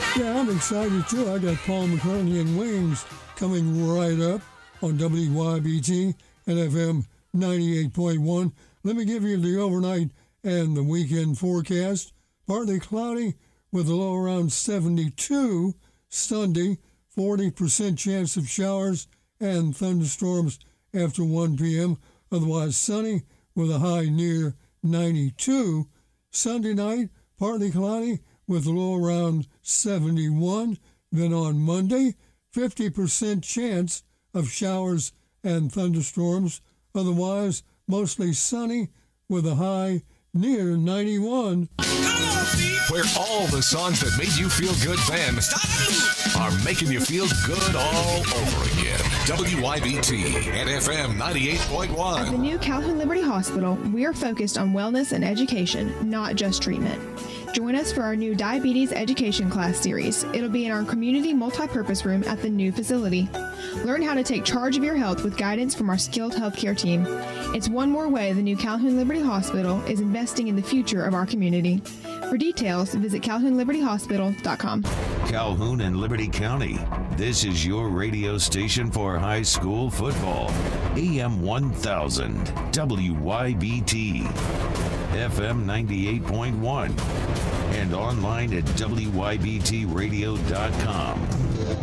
Yeah, I'm excited too. I got Paul McCartney and Wings coming right up on WYBT and FM 98.1. Let me give you the overnight and the weekend forecast. Partly cloudy with a low around 72 Sunday, 40% chance of showers and thunderstorms after 1 p.m. Otherwise sunny with a high near 92. Sunday night, partly cloudy with a low around 71. Then on Monday, 50% chance of showers and thunderstorms. Otherwise, mostly sunny with a high near 91. Where all the songs that made you feel good then are making you feel good all over again. WYBT and FM 98.1. At the new Calhoun Liberty Hospital, we are focused on wellness and education, not just treatment. Join us for our new Diabetes Education Class Series. It'll be in our community multipurpose room at the new facility. Learn how to take charge of your health with guidance from our skilled healthcare team. It's one more way the new Calhoun Liberty Hospital is investing in the future of our community. For details, visit CalhounLibertyHospital.com. Calhoun and Liberty County. This is your radio station for high school football. AM 1000, WYBT, FM 98.1, and online at WYBTradio.com.